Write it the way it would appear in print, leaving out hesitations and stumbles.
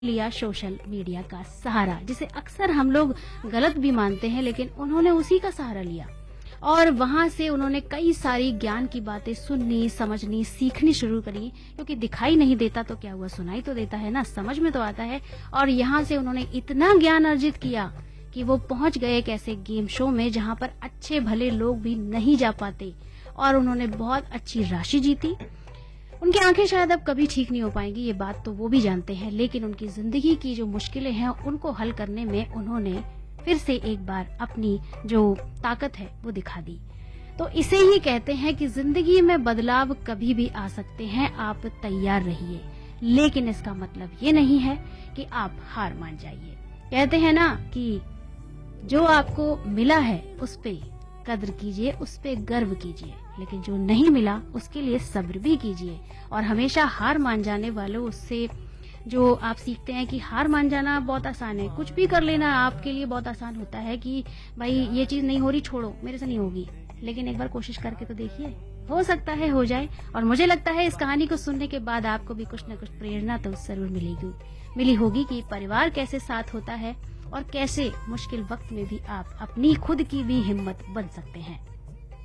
लिया social media का सहारा, जिसे अक्सर हम लोग गलत भी मानते हैं, लेकिन उन्होंने उसी का सहारा लिया और वहां से उन्होंने कई सारी ज्ञान की बातें सुननी, समझनी, सीखनी शुरू करी। क्योंकि दिखाई नहीं देता तो क्या हुआ, सुनाई तो देता है ना, समझ में तो आता है। और यहाँ से उन्होंने इतना ज्ञान अर्जित किया कि वो पहुंच गए एक ऐसे गेम शो में जहां पर अच्छे भले लोग भी नहीं जा पाते, और उन्होंने बहुत अच्छी राशि जीती। उनकी आंखें शायद अब कभी ठीक नहीं हो पाएंगी, ये बात तो वो भी जानते हैं, लेकिन उनकी जिंदगी की जो मुश्किलें हैं उनको हल करने में उन्होंने फिर से एक बार अपनी जो ताकत है वो दिखा दी। तो इसे ही कहते हैं कि जिंदगी में बदलाव कभी भी आ सकते हैं, आप तैयार रहिए, लेकिन इसका मतलब ये नहीं है कि आप हार मान जाइए। कहते हैं ना कि जो आपको मिला है उस पे कद्र कीजिए, उस पे गर्व कीजिए, लेकिन जो नहीं मिला उसके लिए सब्र भी कीजिए। और हमेशा हार मान जाने वालों, उससे जो आप सीखते हैं कि हार मान जाना बहुत आसान है, कुछ भी कर लेना आपके लिए बहुत आसान होता है कि भाई ये चीज नहीं हो रही, छोड़ो, मेरे से नहीं होगी। लेकिन एक बार कोशिश करके तो देखिए, हो सकता है हो जाए। और मुझे लगता है इस कहानी को सुनने के बाद आपको भी कुछ न कुछ प्रेरणा तो जरूर मिली होगी कि परिवार कैसे साथ होता है और कैसे मुश्किल वक्त में भी आप अपनी खुद की भी हिम्मत बन सकते हैं।